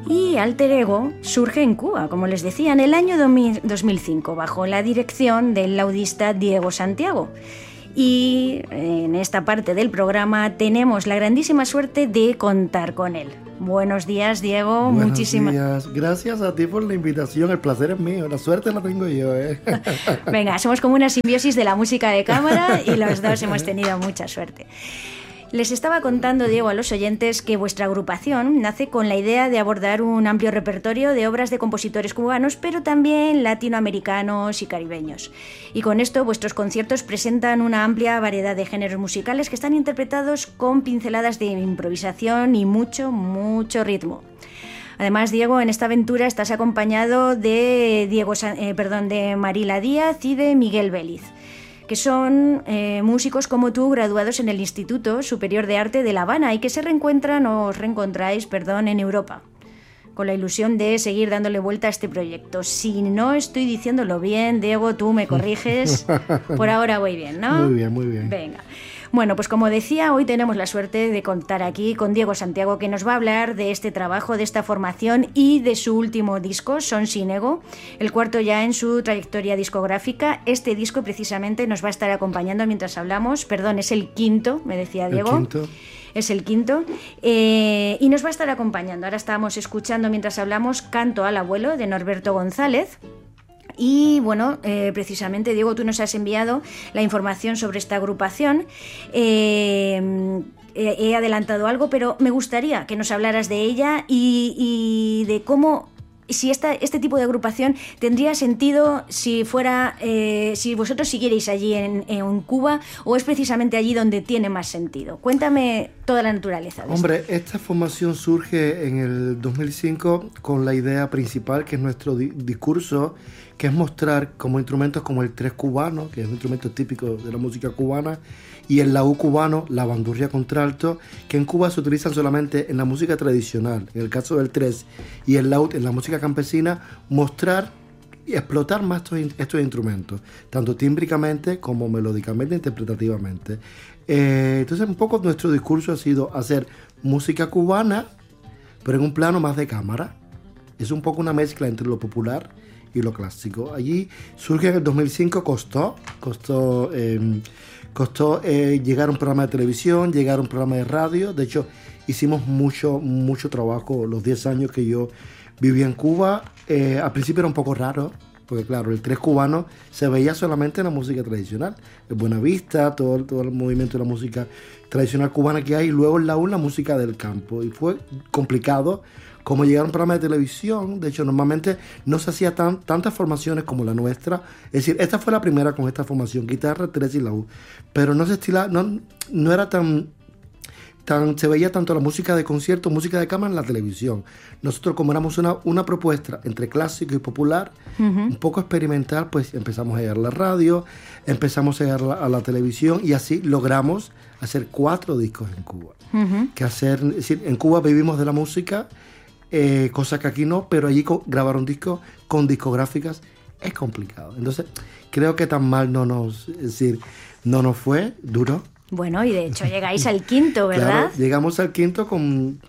Y Alter Ego surge en Cuba, como les decía, en el año 2005, bajo la dirección del laudista Diego Santiago. Y en esta parte del programa tenemos la grandísima suerte de contar con él. Buenos días, Diego. Buenos días. Gracias a ti por la invitación. El placer es mío. La suerte la tengo yo, Venga, somos como una simbiosis de la música de cámara y los dos hemos tenido mucha suerte. Les estaba contando, Diego, a los oyentes que vuestra agrupación nace con la idea de abordar un amplio repertorio de obras de compositores cubanos, pero también latinoamericanos y caribeños. Y con esto vuestros conciertos presentan una amplia variedad de géneros musicales que están interpretados con pinceladas de improvisación y mucho ritmo. Además, Diego, en esta aventura estás acompañado de de Marila Díaz y de Miguel Vélez, que son músicos como tú, graduados en el Instituto Superior de Arte de La Habana y que os reencontráis en Europa, con la ilusión de seguir dándole vuelta a este proyecto. Si no estoy diciéndolo bien, Diego, tú me corriges. Por ahora voy bien, ¿no? Muy bien, muy bien. Venga. Bueno, pues como decía, hoy tenemos la suerte de contar aquí con Diego Santiago, que nos va a hablar de este trabajo, de esta formación y de su último disco, Son Sin Ego, el cuarto ya en su trayectoria discográfica. Este disco precisamente nos va a estar acompañando mientras hablamos. Perdón, es el quinto, me decía Diego. El quinto. Es el quinto. Y nos va a estar acompañando. Ahora estábamos escuchando mientras hablamos Canto al Abuelo, de Norberto González. Y bueno, precisamente, Diego, tú nos has enviado la información sobre esta agrupación. He adelantado algo, pero me gustaría que nos hablaras de ella y de cómo, si este tipo de agrupación tendría sentido si vosotros siguierais allí en Cuba, o es precisamente allí donde tiene más sentido. Cuéntame toda la naturaleza de Hombre, esta formación surge en el 2005 con la idea principal, que es nuestro discurso, que es mostrar como instrumentos como el tres cubano, que es un instrumento típico de la música cubana, y el laúd cubano, la bandurria contralto, que en Cuba se utilizan solamente en la música tradicional. En el caso del tres y el laúd en la música campesina, mostrar y explotar más estos instrumentos, tanto tímbricamente como melódicamente e interpretativamente. Entonces, un poco nuestro discurso ha sido hacer música cubana, pero en un plano más de cámara. Es un poco una mezcla entre lo popular y lo clásico. Allí surge en el 2005, costó llegar a un programa de televisión, llegar a un programa de radio. De hecho, hicimos mucho trabajo los 10 años que yo viví en Cuba. Al principio era un poco raro, porque claro, el tres cubano se veía solamente en la música tradicional, en Buenavista, todo el movimiento de la música tradicional cubana que hay, y luego en la música del campo. Y fue complicado como llegar a un programa de televisión. De hecho, normalmente no se hacía tantas formaciones como la nuestra. Es decir, esta fue la primera con esta formación, guitarra, tres y laúd. Pero no se estilaba, no era se veía tanto la música de concierto, música de cámara en la televisión. Nosotros, como éramos una propuesta entre clásico y popular, un poco experimental, pues empezamos a llegar a la radio, empezamos a llegar a la televisión, y así logramos hacer 4 discos en Cuba. Es decir, en Cuba vivimos de la música, cosa que aquí no, pero allí grabar un disco con discográficas es complicado. Entonces, creo que tan mal no nos fue, duro. Bueno, y de hecho llegáis al quinto, ¿verdad? Claro, llegamos al quinto con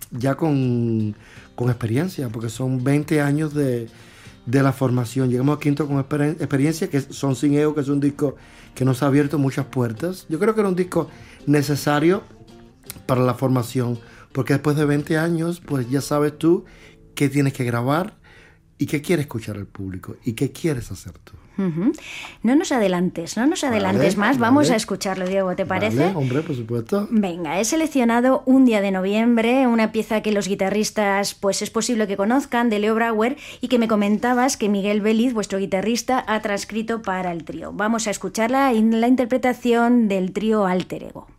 experiencia, porque son 20 años de la formación. Llegamos al quinto con experiencia, que Son Sin Ego, que es un disco que nos ha abierto muchas puertas. Yo creo que era un disco necesario para la formación, porque después de 20 años, pues ya sabes tú qué tienes que grabar y qué quiere escuchar el público y qué quieres hacer tú. No nos adelantes más. Vamos a escucharlo, Diego, ¿te parece? Vale, hombre, por supuesto. Venga, he seleccionado Un día de noviembre, una pieza que los guitarristas pues es posible que conozcan, de Leo Brauer, y que me comentabas que Miguel Vélez, vuestro guitarrista, ha transcrito para el trío. Vamos a escucharla en la interpretación del trío Alter Ego.